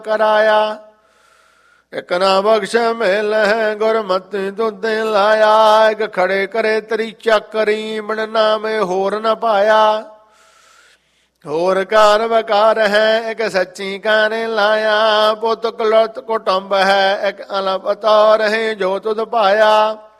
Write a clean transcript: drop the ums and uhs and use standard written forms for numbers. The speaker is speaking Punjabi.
ਕਰਾਇਆ। ਇਕ ਨਾ ਬਖਸ਼ ਮੇਲ ਹੈ ਗੁਰਮਤਿ ਤੁਧੇ ਲਾਇਆ। ਇਕ ਖੜੇ ਕਰੇ ਤਰੀ ਚਾਕਰੀ ਬਿਨ ਨਾਮੇ ਹੋਰ ਨ ਪਾਇਆ। ਹੋਰ ਕਾਰ ਵਕਾਰ ਹੈ ਇਕ ਸੱਚੀ ਕਾਨੇ ਲਾਇਆ। ਪੁੱਤ ਕੁਲਤ ਕੁਟੰਬ ਹੈ ਇਕ ਅਲਪ ਤੌਰ ਹੈ ਜੋ ਤੁਧ ਪਾਇਆ।